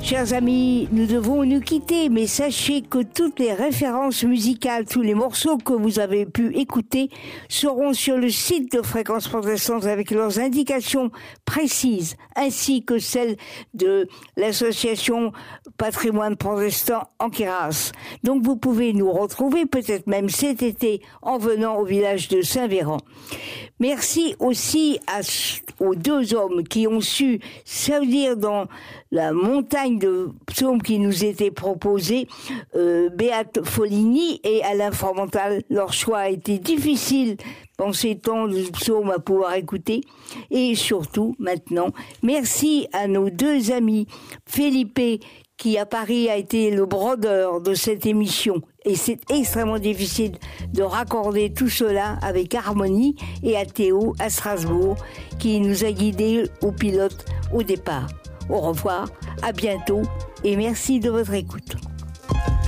Chers amis, nous devons nous quitter, mais sachez que toutes les références musicales, tous les morceaux que vous avez pu écouter seront sur le site de Fréquence Protestante avec leurs indications précises, ainsi que celles de l'association Patrimoine Protestant Anqueras. Donc vous pouvez nous retrouver peut-être même cet été en venant au village de Saint-Véran. Merci aussi aux deux hommes qui ont su saisir dans la montagne de psaumes qui nous étaient proposés, Béate Foligny et Alain Formental. Leur choix a été difficile en ces temps de psaumes à pouvoir écouter. Et surtout, maintenant, merci à nos deux amis, Philippe, qui à Paris a été le brodeur de cette émission. Et c'est extrêmement difficile de raccorder tout cela avec harmonie, et à Théo, à Strasbourg, qui nous a guidés au pilote au départ. Au revoir, à bientôt et merci de votre écoute.